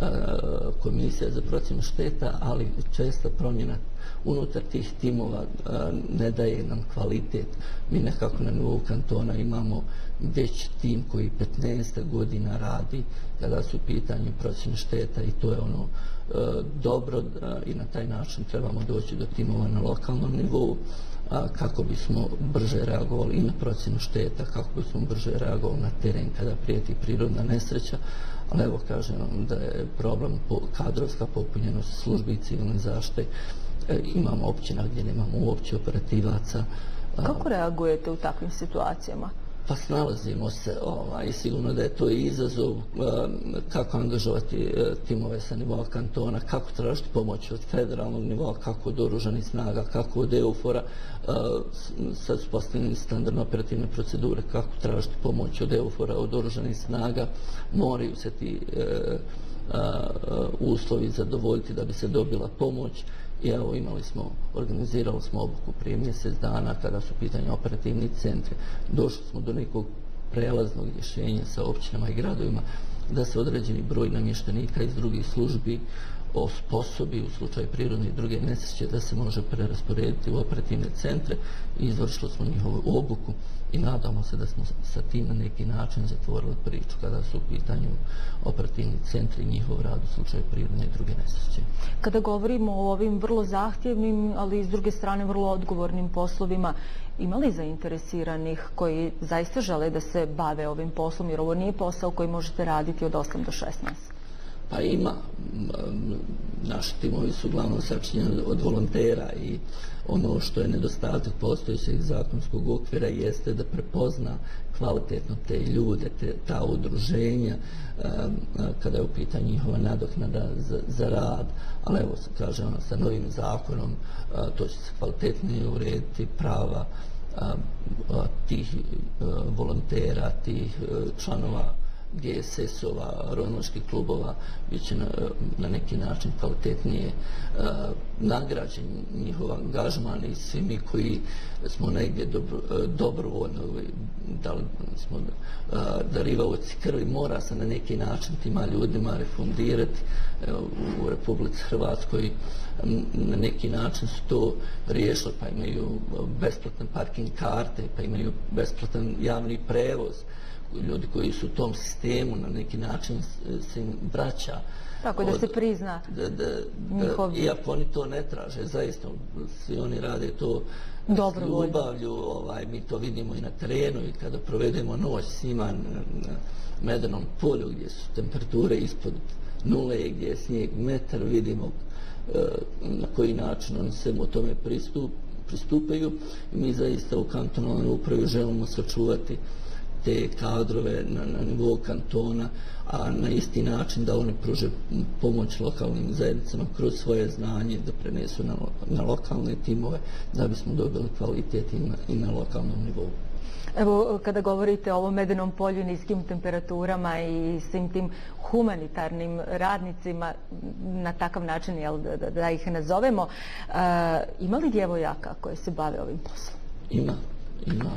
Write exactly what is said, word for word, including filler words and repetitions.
komisija za procjenu šteta, ali česta promjena unutar tih timova ne daje nam kvalitet. Mi nekako na nivou kantona imamo već tim koji petnaest godina radi kada su u pitanju procjene šteta i to je ono dobro i na taj način trebamo doći do timova na lokalnom nivou kako bismo brže reagovali i na procjenu šteta, kako bismo brže reagovali na teren kada prijeti prirodna nesreća, ali evo kažem vam da je problem kadrovska popunjenost službi civilne zaštite. Imamo općina gdje nemamo uopće operativaca. Kako reagujete u takvim situacijama? Pa snalazimo se i sigurno da je to izazov kako angažovati timove sa nivoa kantona, kako tražiti pomoć od federalnog nivoa, kako od oružanih snaga, kako od EUFOR-a, sad su postavljeni standardne operativne procedure, kako tražiti pomoć od EUFOR-a, od oružanih snaga, moraju se ti uslovi zadovoljiti da bi se dobila pomoć. I evo imali smo, organizirali smo obuku prije mjesec dana kada su pitanje operativni centri. Došli smo do nekog prelaznog rješenja sa općinama i gradovima da se određeni broj namještenika iz drugih službi osposobi u slučaju prirodne i druge nesreće da se može prerasporediti u operativne centre i izvršili smo njihovu obuku i nadamo se da smo sa tim na neki način zatvorili priču kada su u pitanju operativni centri i njihov rad u slučaju prirodne i druge nesreće. Kada govorimo o ovim vrlo zahtjevnim, ali i s druge strane vrlo odgovornim poslovima, ima li zainteresiranih koji zaista žele da se bave ovim poslom, jer ovo nije posao koji možete raditi od osam do šesnaest? Pa ima. Naši timovi su uglavnom sačinjeni od volontera i ono što je nedostatak postojećeg zakonskog okvira jeste da prepozna kvalitetno te ljude, te, ta udruženja kada je u pitanju njihova nadoknada za, za rad, ali evo se kaže ono, sa novim zakonom to će se kvalitetnije urediti prava tih volontera, tih članova G S S-ova, ronilačkih klubova, bit će na, na neki način kvalitetnije uh, nagrađen njihov angažman i svi mi koji smo negdje dobro, uh, dobrovoljno da li smo uh, darivaoci krvi, mora se na neki način tima ljudima refundirati. Evo, u Republici Hrvatskoj na neki način su to riješili, pa imaju besplatne parking karte, pa imaju besplatan javni prevoz. Ljudi koji su u tom sistemu na neki način se im vraća. Tako da se prizna da, da, da, njihov... Iako oni to ne traže, zaista svi oni rade to s ljubavlju, ovaj, mi to vidimo i na terenu i kada provedemo noć s njima na, na Medenom polju gdje su temperature ispod nule, gdje je snijeg metar, vidimo uh, na koji način oni se o tome pristup, pristupaju i mi zaista u kantonalnoj upravi želimo sačuvati te kadrove na, na nivou kantona, a na isti način da oni pruže pomoć lokalnim zajednicama kroz svoje znanje, da prenesu na, na lokalne timove, da bismo dobili kvalitet i na, i na lokalnom nivou. Evo, kada govorite o ovom Medenom polju, niskim temperaturama i svim tim humanitarnim radnicima, na takav način, jel, da, da ih nazovemo, uh, ima li djevojaka koje se bave ovim poslom? Ima. Ima